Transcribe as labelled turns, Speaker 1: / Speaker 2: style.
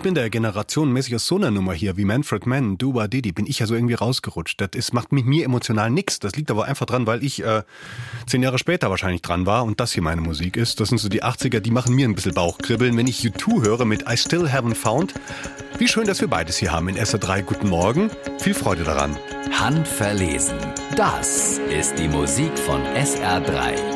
Speaker 1: bin der generationenmäßig aus so einer Nummer hier, wie Manfred Mann, Duba Didi, bin ich ja so irgendwie rausgerutscht. Macht mit mir emotional nichts. Das liegt aber einfach dran, weil ich 10 Jahre später wahrscheinlich dran war und das hier meine Musik ist. Das sind so die 80er, die machen mir ein bisschen Bauchkribbeln, wenn ich U2 höre mit I Still Haven't Found. Wie schön, dass wir beides hier haben in SR3. Guten Morgen, viel Freude daran.
Speaker 2: Handverlesen. Das ist die Musik von SR3.